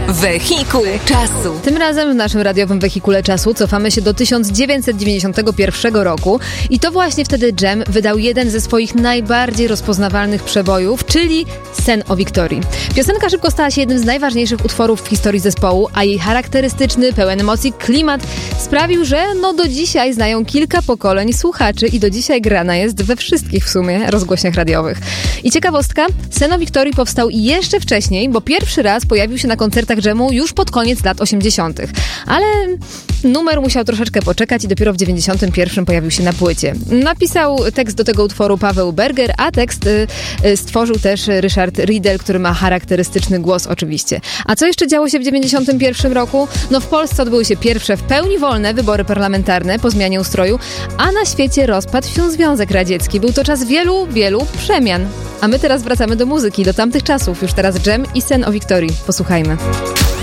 Wehikuł czasu. Tym razem w naszym radiowym wehikule czasu cofamy się do 1991 roku i to właśnie wtedy Dżem wydał jeden ze swoich najbardziej rozpoznawalnych przebojów, czyli Sen o Wiktorii. Piosenka szybko stała się jednym z najważniejszych utworów w historii zespołu, a jej charakterystyczny, pełen emocji klimat sprawił, że do dzisiaj znają kilka pokoleń słuchaczy i do dzisiaj grana jest we wszystkich w sumie rozgłośniach radiowych. I ciekawostka, Sen o Wiktorii powstał jeszcze wcześniej, bo pierwszy raz pojawił się na koncertach Dżemu już pod koniec lat 80. Ale numer musiał troszeczkę poczekać i dopiero w 91 pojawił się na płycie. Napisał tekst do tego utworu Paweł Berger, a tekst stworzył też Ryszard Riedel, który ma charakterystyczny głos oczywiście. A co jeszcze działo się w 91 roku? W Polsce odbyły się pierwsze w pełni wolne wybory parlamentarne po zmianie ustroju, a na świecie rozpadł się Związek Radziecki. Był to czas wielu, wielu przemian. A my teraz wracamy do muzyki, do tamtych czasów. Już teraz Dżem i Sen o Wiktorii. Posłuchajmy.